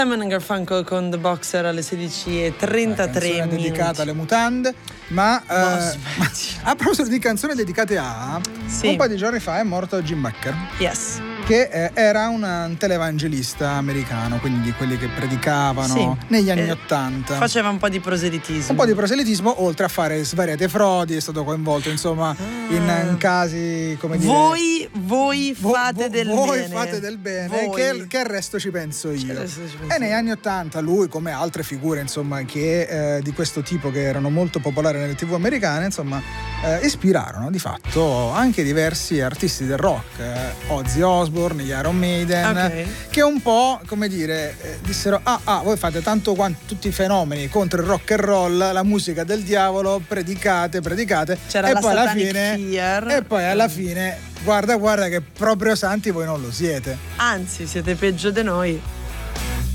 Simon & Garfunkel con The Boxer alle 16:33 minuti. Dedicata alle mutande. Ma a proposito di canzoni dedicate a un po' di giorni fa è morto Jim Bakker. Yes. Che era un televangelista americano, quindi di quelli che predicavano negli anni '80. Faceva un po' di proselitismo. Un po' di proselitismo, oltre a fare svariate frodi, è stato coinvolto insomma in casi come dire. Voi fate del bene. Voi fate del bene, che il resto ci penso io. E negli anni '80 lui, come altre figure insomma che di questo tipo che erano molto popolari nelle TV americane, insomma ispirarono di fatto anche diversi artisti del rock, Ozzy Osbourne, gli Iron Maiden, che un po' come dire dissero voi fate tanto quanto tutti i fenomeni contro il rock and roll, la musica del diavolo, predicate. C'era e la poi alla Satanic fine Fear. e poi alla fine guarda che proprio santi voi non lo siete, anzi siete peggio di noi.